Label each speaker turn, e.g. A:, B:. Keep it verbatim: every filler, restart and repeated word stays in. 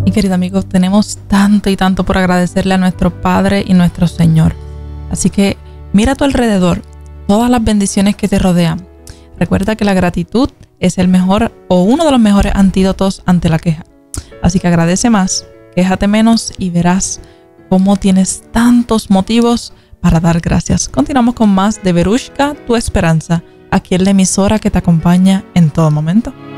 A: Mi querido amigo, tenemos tanto y tanto por agradecerle a nuestro Padre y nuestro Señor. Así que mira a tu alrededor, todas las bendiciones que te rodean. Recuerda que la gratitud es el mejor o uno de los mejores antídotos ante la queja. Así que agradece más, quéjate menos y verás cómo tienes tantos motivos para dar gracias. Continuamos con más de Verushka, tu esperanza, aquí en la emisora que te acompaña en todo momento.